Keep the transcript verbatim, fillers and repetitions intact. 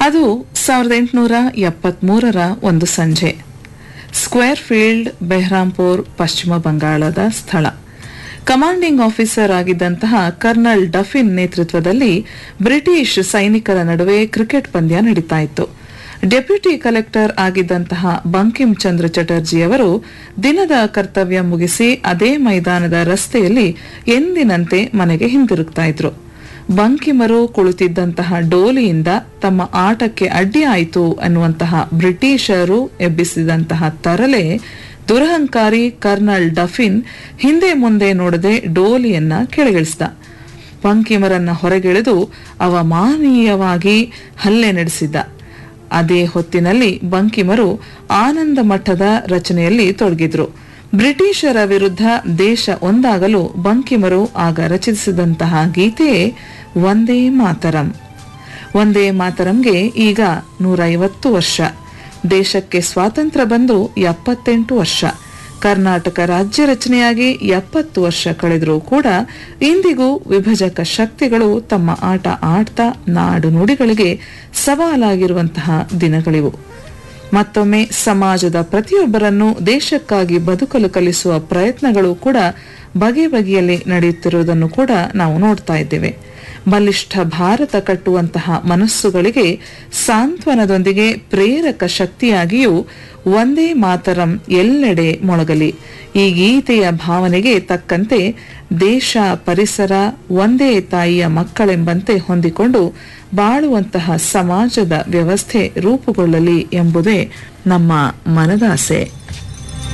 ಅದು ಸಾವಿರದ ಎಂಟುನೂರ ಎಪ್ಪತ್ಮೂರರ ಒಂದು ಸಂಜೆ. ಸ್ಕ್ವೇರ್ ಫೀಲ್ಡ್, ಬೆಹ್ರಾಂಪುರ್, ಪಶ್ಚಿಮ ಬಂಗಾಳದ ಸ್ಥಳ. ಕಮಾಂಡಿಂಗ್ ಆಫೀಸರ್ ಆಗಿದ್ದಂತಹ ಕರ್ನಲ್ ಡಫಿನ್ ನೇತೃತ್ವದಲ್ಲಿ ಬ್ರಿಟಿಷ್ ಸೈನಿಕರ ನಡುವೆ ಕ್ರಿಕೆಟ್ ಪಂದ್ಯ ನಡೀತಾ ಇತ್ತು. ಡೆಪ್ಯೂಟಿ ಕಲೆಕ್ಟರ್ ಆಗಿದ್ದಂತಹ ಬಂಕಿಂ ಚಂದ್ರ ಚಟರ್ಜಿಯವರು ದಿನದ ಕರ್ತವ್ಯ ಮುಗಿಸಿ ಅದೇ ಮೈದಾನದ ರಸ್ತೆಯಲ್ಲಿ ಎಂದಿನಂತೆ ಮನೆಗೆ ಹಿಂದಿರುಗ್ತಾ ಇದ್ರು. ಬಂಕಿಮರು ಕುಳಿತಿದ್ದಂತಹ ಡೋಲಿಯಿಂದ ತಮ್ಮ ಆಟಕ್ಕೆ ಅಡ್ಡಿಯಾಯಿತು ಅನ್ನುವಂತಹ ಬ್ರಿಟಿಷರು ಎಬ್ಬಿಸಿದಂತಹ ತರಲೆ ದುರಹಂಕಾರಿ ಕರ್ನಲ್ ಡಫಿನ್ ಹಿಂದೆ ಮುಂದೆ ನೋಡದೆ ಡೋಲಿಯನ್ನ ಕೆಳಗಿಳಿಸಿದ. ಬಂಕಿಮರನ್ನ ಹೊರಗೆಳೆದು ಅವಮಾನೀಯವಾಗಿ ಹಲ್ಲೆ ನಡೆಸಿದ್ದ. ಅದೇ ಹೊತ್ತಿನಲ್ಲಿ ಬಂಕಿಮರು ಆನಂದ ಮಠದ ರಚನೆಯಲ್ಲಿ ತೊಡಗಿದ್ರು. ಬ್ರಿಟಿಷರ ವಿರುದ್ಧ ದೇಶ ಒಂದಾಗಲು ಬಂಕಿಮರು ಆಗ ರಚಿಸಿದಂತಹ ಗೀತೆಯೇ ವಂದೇ ಮಾತರಂ. ವಂದೇ ಮಾತರಂಗೆ ಈಗ ನೂರೈವತ್ತು ವರ್ಷ. ದೇಶಕ್ಕೆ ಸ್ವಾತಂತ್ರ್ಯ ಬಂದು ಎಪ್ಪತ್ತೆಂಟು ವರ್ಷ. ಕರ್ನಾಟಕ ರಾಜ್ಯ ರಚನೆಯಾಗಿ ಎಪ್ಪತ್ತು ವರ್ಷ ಕಳೆದರೂ ಕೂಡ ಇಂದಿಗೂ ವಿಭಜಕ ಶಕ್ತಿಗಳು ತಮ್ಮ ಆಟ ಆಡ್ತಾ ನಾಡು ನುಡಿಗಳಿಗೆ ಸವಾಲಾಗಿರುವಂತಹ ದಿನಗಳಿವು. ಮತ್ತೊಮ್ಮೆ ಸಮಾಜದ ಪ್ರತಿಯೊಬ್ಬರನ್ನು ದೇಶಕ್ಕಾಗಿ ಬದುಕಲು ಕಲಿಸುವ ಪ್ರಯತ್ನಗಳು ಕೂಡ ಬಗೆ ಬಗೆಯಲ್ಲಿ ನಡೆಯುತ್ತಿರುವುದನ್ನು ಕೂಡ ನಾವು ನೋಡ್ತಾ ಇದ್ದೇವೆ. ಬಲಿಷ್ಠ ಭಾರತ ಕಟ್ಟುವಂತಹ ಮನಸ್ಸುಗಳಿಗೆ ಸಾಂತ್ವನದೊಂದಿಗೆ ಪ್ರೇರಕ ಶಕ್ತಿಯಾಗಿಯೂ ವಂದೇ ಮಾತರಂ ಎಲ್ಲೆಡೆ ಮೊಳಗಲಿ. ಈ ಗೀತೆಯ ಭಾವನೆಗೆ ತಕ್ಕಂತೆ ದೇಶ, ಪರಿಸರ ಒಂದೇ ತಾಯಿಯ ಮಕ್ಕಳೆಂಬಂತೆ ಹೊಂದಿಕೊಂಡು ಬಾಳುವಂತಹ ಸಮಾಜದ ವ್ಯವಸ್ಥೆ ರೂಪುಗೊಳ್ಳಲಿ ಎಂಬುದೇ ನಮ್ಮ ಮನದಾಸೆ.